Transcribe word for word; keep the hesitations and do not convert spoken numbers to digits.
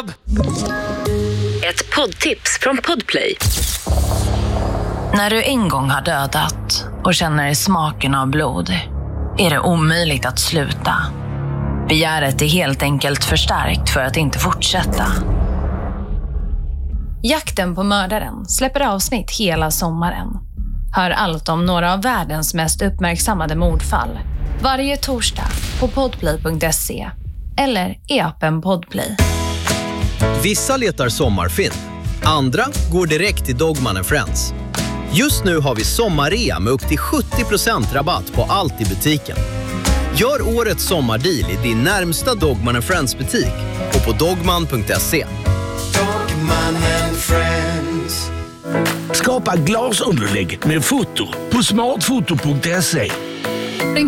snabb! Ett poddtips från Podplay. När du en gång har dödat och känner smaken av blod är det omöjligt att sluta. Begäret är helt enkelt för starkt för att inte fortsätta. Jakten på mördaren släpper avsnitt hela sommaren. Hör allt om några av världens mest uppmärksammade mordfall varje torsdag på podplay punkt se eller i appen Podplay. Vissa letar sommarfilm, andra går direkt till Dogman and Friends. Just nu har vi sommarrea med upp till sjuttio procent rabatt på allt i butiken. Gör årets sommardeal i din närmsta Dogman and Friends-butik och på dogman punkt se. Dogman and Friends. Skapa glasunderlägg med foto på smartfoto punkt se.